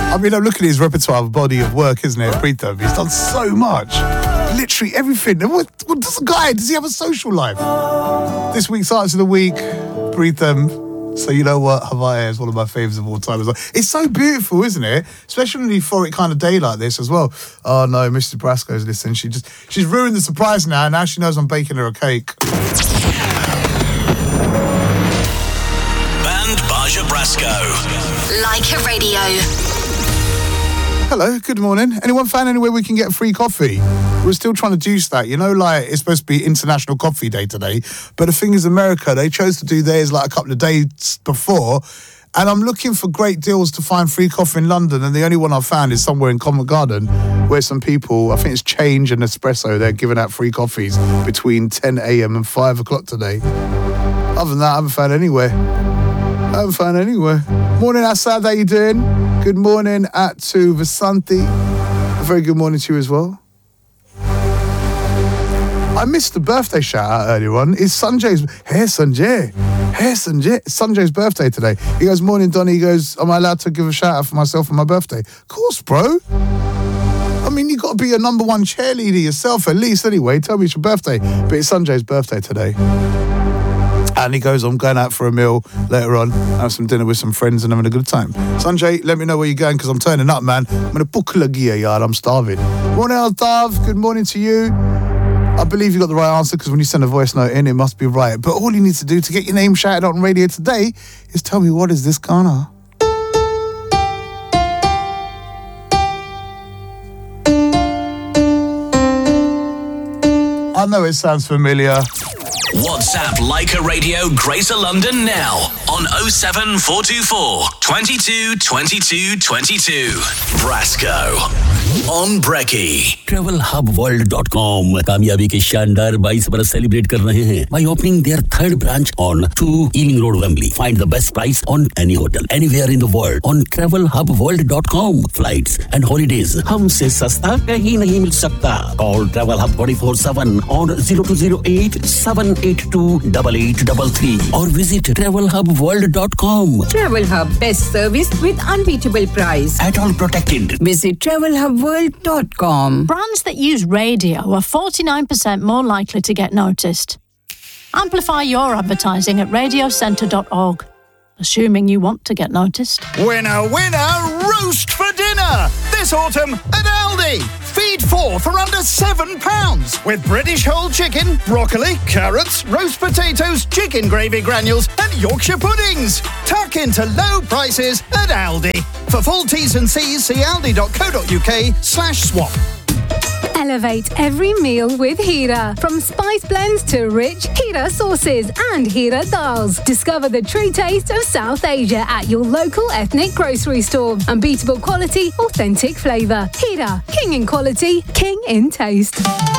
I mean, I'm looking at his repertoire of body of work, isn't it, Pritham? He's done so much. Literally everything. What does a guy, does he have a social life? This week's Artist of the Week, Pritham. So you know what, Havaya is one of my favourites of all time as well. It's so beautiful, isn't it? Especially on a euphoric kind of day like this as well. Oh no, Mrs. Brasco's listening. She's ruined the surprise now. Now she knows I'm baking her a cake. Band Baja Brasco. Like a Radio. Hello, good morning. Anyone found anywhere we can get free coffee? We're still trying to juice that. You know, like, it's supposed to be International Coffee Day today, but the thing is, America, they chose to do theirs like a couple of days before, and I'm looking for great deals to find free coffee in London, and the only one I've found is somewhere in Covent Garden, where some people, I think it's Change and Espresso, they're giving out free coffees between 10 a.m. and 5 o'clock today. Other than that, I haven't found anywhere. Morning, Assad, how you doing? Good morning to Vasanti. A very good morning to you as well. I missed the birthday shout out earlier on. It's Sanjay's. Hey Sanjay. It's Sanjay's birthday today. He goes, morning Donny. He goes, am I allowed to give a shout out for myself on my birthday? Of course, bro. I mean, you got to be a number one cheerleader yourself at least anyway. Tell me it's your birthday. But it's Sanjay's birthday today. And he goes, I'm going out for a meal later on, have some dinner with some friends and having a good time. Sanjay, let me know where you're going because I'm turning up, man. I'm going to book a lagia, yard. I'm starving. Morning, Aldav. Good morning to you. I believe you got the right answer because when you send a voice note in, it must be right. But all you need to do to get your name shouted out on radio today is tell me, what is this Ghana? I know it sounds familiar. WhatsApp Like a Radio Greater London now on 07424 22 22 22. Brasco on Brekkie. TravelHubWorld.com कामयाबी के शानदार 22 बरस celebrate कर रहे हैं by opening their third branch on 2 Ealing Road, Wembley. Find the best price on any hotel anywhere in the world on TravelHubWorld.com. Flights and holidays हमसे सस्ता कहीं नहीं मिल सकता. Call Travel Hub 24/7 on 0208 782 8833 or visit TravelHubWorld.com. Travel Hub, best service with unbeatable price. At all protected. Visit TravelHubWorld.com. Brands that use radio are 49% more likely to get noticed. Amplify your advertising at radiocentre.org, assuming you want to get noticed. Winner, roast for dinner! This autumn at Aldi. Feed 4 for under £7 with British whole chicken, broccoli, carrots, roast potatoes, chicken gravy granules and Yorkshire puddings. Tuck into low prices at Aldi. For full T's and C's, see aldi.co.uk/swap. Elevate every meal with Hira. From spice blends to rich Hira sauces and Hira dals. Discover the true taste of South Asia at your local ethnic grocery store. Unbeatable quality, authentic flavour. Hira, king in quality, king in taste.